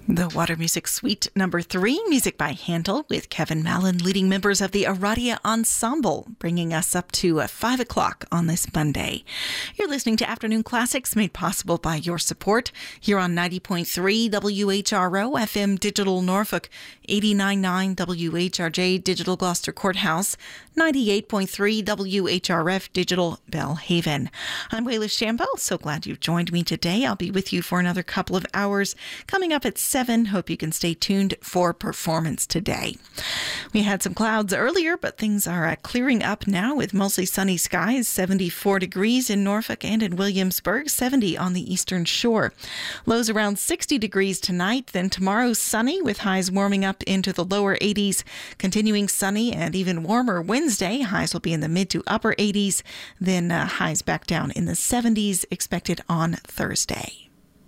The Water Music Suite number 3, music by Handel with Kevin Mallon leading members of the Aradia Ensemble, bringing us up to 5 o'clock on this Monday. You're listening to Afternoon Classics made possible by your support here on 90.3 WHRO FM Digital Norfolk, 89.9 WHRJ Digital Gloucester Courthouse, 98.3 WHRF Digital Bellhaven. I'm Wayla Shambo. So glad you've joined me today. I'll be with you for another couple of hours. Coming up at 7. Hope you can stay tuned for Performance Today. We had some clouds earlier, but things are clearing up now with mostly sunny skies. 74 degrees in Norfolk and in Williamsburg, 70 on the eastern shore. Lows around 60 degrees tonight. Then tomorrow sunny with highs warming up into the lower 80s. Continuing sunny and even warmer Wednesday. Highs will be in the mid to upper 80s. Then highs back down in the 70s expected on Thursday.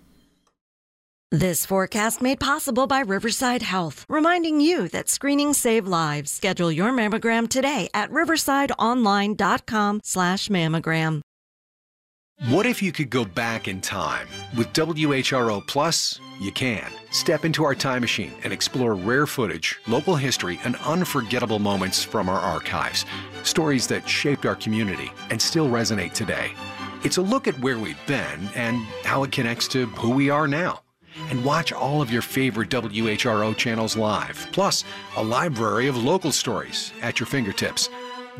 This forecast made possible by Riverside Health, reminding you that screenings save lives. Schedule your mammogram today at riversideonline.com/mammogram. What if you could go back in time? With WHRO Plus, you can. Step into our time machine and explore rare footage, local history, and unforgettable moments from our archives. Stories that shaped our community and still resonate today. It's a look at where we've been and how it connects to who we are now. And watch all of your favorite WHRO channels live, plus a library of local stories at your fingertips.